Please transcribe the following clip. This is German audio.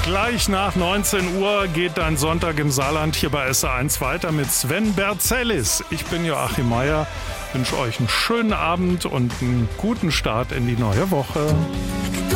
Gleich nach 19 Uhr geht dein Sonntag im Saarland hier bei SR1 weiter mit Sven Berzellis. Ich bin Joachim Meier, wünsche euch einen schönen Abend und einen guten Start in die neue Woche.